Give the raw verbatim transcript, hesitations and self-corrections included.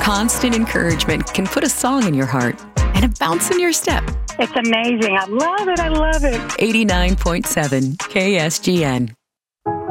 Constant encouragement can put a song in your heart and a bounce in your step. It's amazing. I love it. I love it. eighty-nine point seven K S G N.